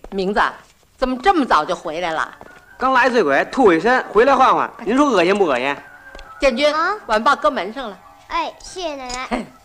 明子，怎么这么早就回来了？ 刚来最快，吐一身，回来换换。您说恶心不恶心？ 建军，晚报搁门上了。 哎，谢谢奶奶。